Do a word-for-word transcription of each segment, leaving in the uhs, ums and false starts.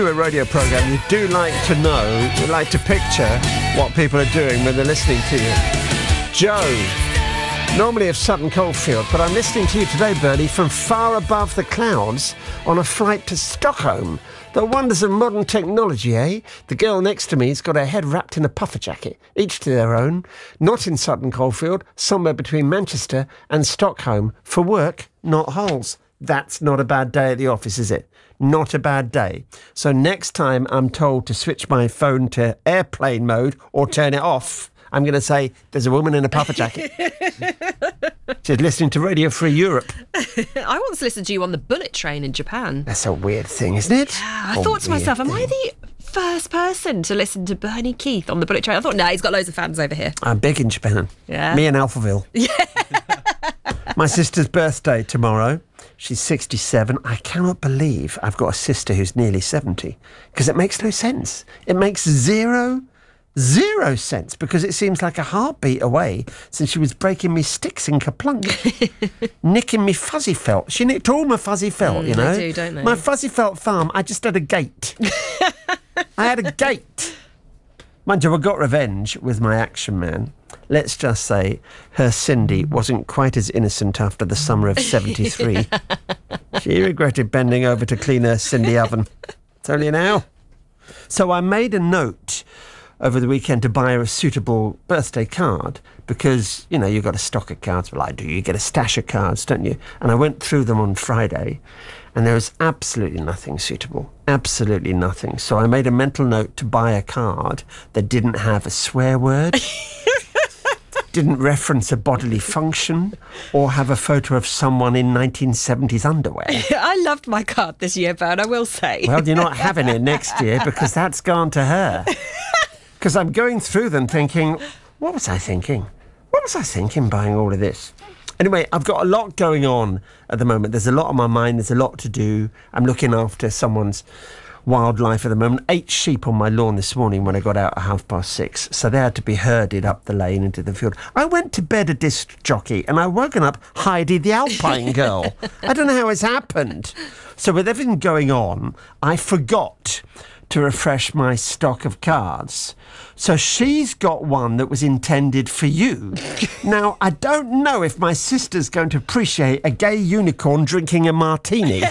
A radio programme, you do like to know, you like to picture what people are doing when they're listening to you. Joe, normally of Sutton Coldfield, but I'm listening to you today, Bernie, from far above the clouds on a flight to Stockholm. The wonders of modern technology, eh? The girl next to me's got her head wrapped in a puffer jacket, each to their own, not in Sutton Coldfield, somewhere between Manchester and Stockholm, for work, not holes. That's not a bad day at the office, is it? Not a bad day. So next time I'm told to switch my phone to airplane mode or turn it off, I'm going to say, there's a woman in a puffer jacket. She's listening to Radio Free Europe. I once listened to you on the bullet train in Japan. That's a weird thing, isn't it? Yeah, I a thought to myself, thing. am I the first person to listen to Bernie Keith on the bullet train? I thought, no, he's got loads of fans over here. I'm big in Japan. Yeah. Me and Alphaville. Yeah. My sister's birthday tomorrow. She's sixty-seven. I cannot believe I've got a sister who's nearly seventy, because it makes no sense. It makes zero, zero sense, because it seems like a heartbeat away since she was breaking me sticks in Kaplunk, nicking me fuzzy felt. She nicked all my fuzzy felt, Mm, you know. they do, don't they? My fuzzy felt farm, I just had a gate. I had a gate. Mind you, I got revenge with my Action Man. Let's just say her Cindy wasn't quite as innocent after the summer of seventy-three. She regretted bending over to clean her Cindy oven. Tell you now. So I made a note over the weekend to buy her a suitable birthday card because, you know, you've got a stock of cards. Well, I do. You get a stash of cards, don't you? And I went through them on Friday and there was absolutely nothing suitable. Absolutely nothing. So I made a mental note to buy a card that didn't have a swear word, didn't reference a bodily function, or have a photo of someone in nineteen seventies underwear. I loved my card this year, Bern, I will say. Well, you're not having it next year because that's gone to her. Because I'm going through them thinking, what was I thinking? What was I thinking buying all of this? Anyway, I've got a lot going on at the moment. There's a lot on my mind. There's a lot to do. I'm looking after someone's wildlife at the moment. Eight sheep on my lawn this morning when I got out at half past six. So they had to be herded up the lane into the field. I went to bed a disc jockey and I woken up Heidi the Alpine girl. I don't know how it's happened. So with everything going on, I forgot to refresh my stock of cards. So she's got one that was intended for you. Now, I don't know if my sister's going to appreciate a gay unicorn drinking a martini.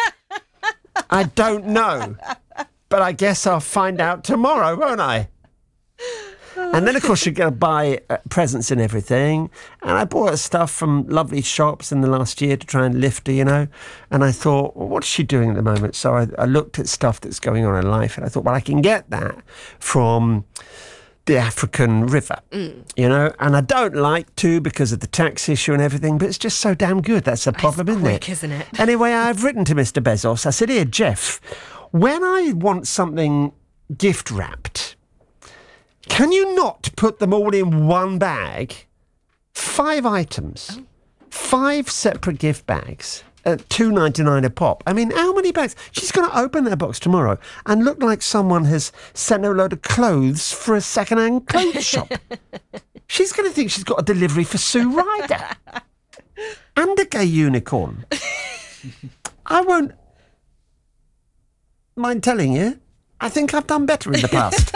I don't know. But I guess I'll find out tomorrow, won't I? And then, of course, you're going to buy uh, presents and everything. And I bought her stuff from lovely shops in the last year to try and lift her, you know. And I thought, well, what's she doing at the moment? So I, I looked at stuff that's going on in life. And I thought, well, I can get that from the African river, mm. you know. And I don't like to because of the tax issue and everything. But it's just so damn good. That's the problem, it's isn't quick, it? isn't it? Anyway, I've written to Mister Bezos. I said, here, Jeff, when I want something gift wrapped, can you not put them all in one bag? Five items. Oh. Five separate gift bags at two ninety-nine a pop. I mean, how many bags? She's going to open that box tomorrow and look like someone has sent her a load of clothes for a second-hand clothes shop. She's going to think she's got a delivery for Sue Ryder. And a gay unicorn. I won't mind telling you, I think I've done better in the past.